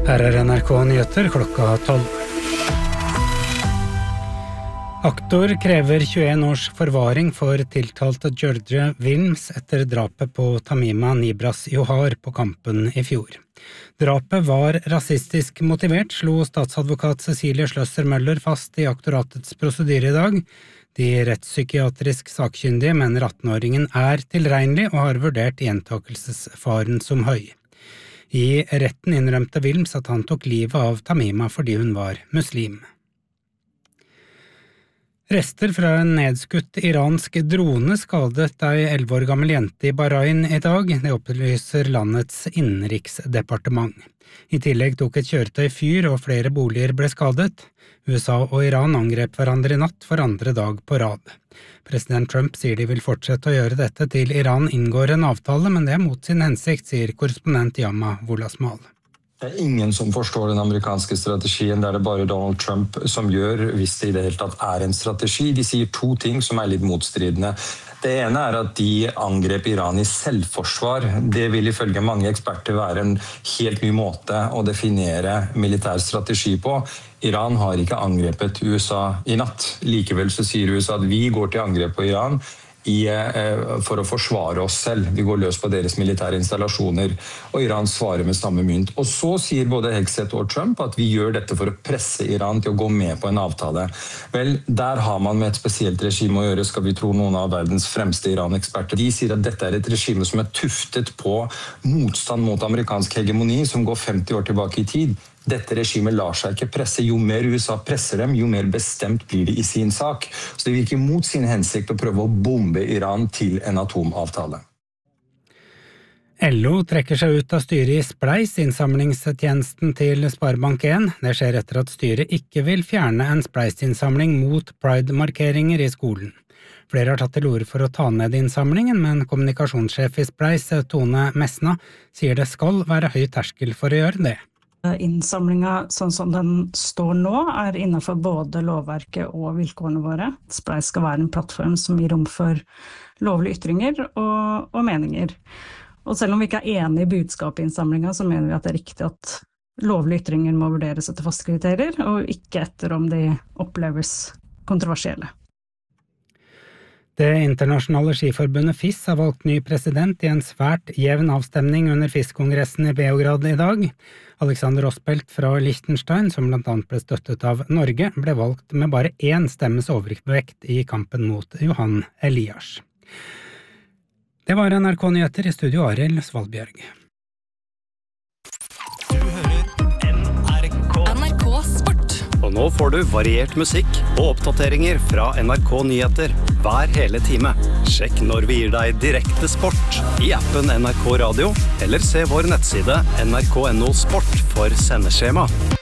Her NRK Nyheter klokka 12. Aktor krever 21 års forvaring for tiltalt George Wilms etter drapet på Tamima Nibras Johar på Kampen i fjor. Drapet var rasistisk motivert, slo statsadvokat Cecilie Schløsser-Møller fast i aktoratets prosedyre i dag. De rettspsykiatrisk sakkyndige mener 18-åringen er tilregnelig og har vurdert gjentakelsesfaren som høy. I retten innrømte Wilms at han tok livet av Tamima fordi hun var muslim. Rester fra en nedskutt iransk drone skadet ei 11 år gammel jente i Bahrain i dag, det opplyser landets innenriksdepartement. I tillegg tok et kjøretøy fyr og flere boliger ble skadet. USA og Iran angrep hverandre i natt for andre dag på rad. President Trump sier de vil fortsette å gjøre dette til Iran inngår en avtale, men det er mot sin hensikt, sier korrespondent Yama Wolasmal. Det er ingen som forstår den amerikanske strategien, det er det bare Donald Trump som gjør, hvis det i det hele tatt er en strategi. De sier to ting som er litt motstridende. Det ene er at de angrep Iran i selvforsvar. Det vil ifølge mange eksperter være en helt ny måte å definere militær strategi på. Iran har ikke angrepet USA i natt. Likevel så sier USA at vi går til angrep på Iran for å forsvare oss selv. Vi går løs på deres militære installasjoner, og Iran svarer med samme mynt. Og så sier både Hegseth og Trump at vi gjør dette for å presse Iran til å gå med på en avtale. Vel, der har man med et spesielt regime å gjøre, skal vi tro noen av verdens fremste Iran-eksperter. De sier at dette er et regime som er tuftet på motstand mot amerikansk hegemoni, som går 50 år tilbake i tid. Dette regimet lar seg ikke presse. Jo mer USA presser dem, jo mer bestemt blir de i sin sak. Så det virker mot sin hensikt å prøve å bombe Iran til en atomavtale. LO trekker seg ut av styret i Spleis, innsamlingstjenesten til Sparebank 1. Det skjer etter at styret ikke vil fjerne en Spleis-innsamling mot Pride-markeringer i skolen. Flere har tatt til orde for å ta ned innsamlingen, men kommunikasjonssjef i Spleis, Tone Mesna, sier det skal være høy terskel for å gjøre det. Innsamlinga sånn som den står nå er innenfor både lovverket og vilkårene våre. Spleis skal være en plattform som gir rom for lovlige ytringer og meninger. Og selv om vi ikke er enige i budskapet i innsamlinga, så mener vi at det er riktig at lovlige ytringer må vurderes etter faste kriterier, og ikke etter om de oppleves kontroversielle. Det internasjonale skiforbundet FIS har valgt ny president i en svært jevn avstemning under FIS-kongressen i Beograd i dag. Alexander Ospelt fra Liechtenstein, som blant annet ble støttet av Norge, ble valgt med bare 1 stemmes overvekt i kampen mot Johan Elias. Det var NRK Nyheter, i studio Arild Svalbjørg. Du hører NRK Sport. Og nå får du variert musikk og oppdateringer fra NRK Nyheter hver hele time. Sjekk når vi gir deg direkte sport i appen NRK Radio, eller se vår nettside nrk.no sport for sendeskjema.